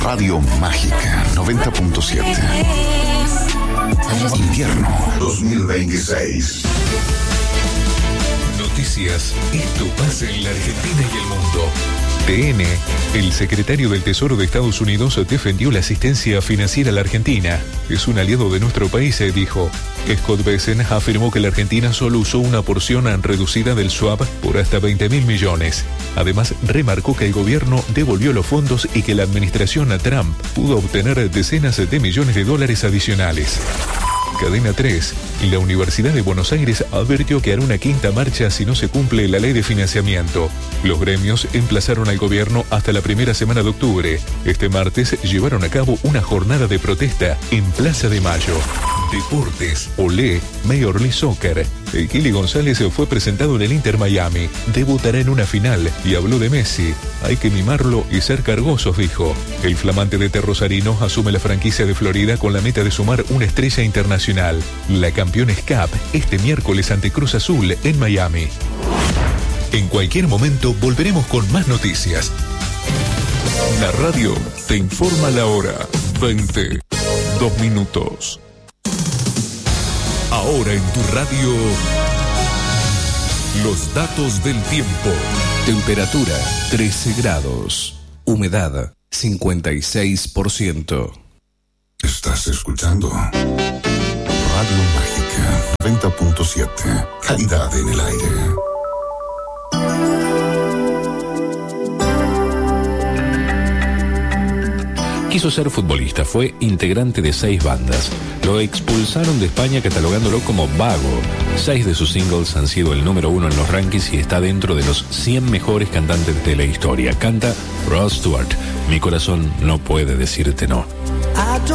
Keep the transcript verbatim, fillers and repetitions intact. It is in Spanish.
Radio Mágica noventa punto siete. Invierno dos mil veintiséis. Noticias. Esto pasa en la Argentina y el mundo. T N, el secretario del Tesoro de Estados Unidos, defendió la asistencia financiera a la Argentina. Es un aliado de nuestro país, dijo. Scott Bessent afirmó que la Argentina solo usó una porción reducida del swap por hasta veinte mil millones. Además, remarcó que el gobierno devolvió los fondos y que la administración Trump pudo obtener decenas de millones de dólares adicionales. Cadena tres. La Universidad de Buenos Aires advirtió que hará una quinta marcha si no se cumple la ley de financiamiento. Los gremios emplazaron al gobierno hasta la primera semana de octubre. Este martes llevaron a cabo una jornada de protesta en Plaza de Mayo. Deportes. Olé, Major League Soccer. El Kili González fue presentado en el Inter Miami. Debutará en una final y habló de Messi. Hay que mimarlo y ser cargosos, dijo. El flamante de Rosarino asume la franquicia de Florida con la meta de sumar una estrella internacional. La Campeones Cup este miércoles ante Cruz Azul en Miami. En cualquier momento volveremos con más noticias. La radio te informa la hora. veinte, dos minutos. Ahora en tu radio, los datos del tiempo. Temperatura trece grados. Humedad cincuenta y seis por ciento. Estás escuchando Radio Mágica noventa punto siete. Calidad en el aire. Quiso ser futbolista, fue integrante de seis bandas. Lo expulsaron de España catalogándolo como vago. Seis de sus singles han sido el número uno en los rankings y está dentro de los cien mejores cantantes de la historia. Canta Rod Stewart. Mi corazón no puede decirte no.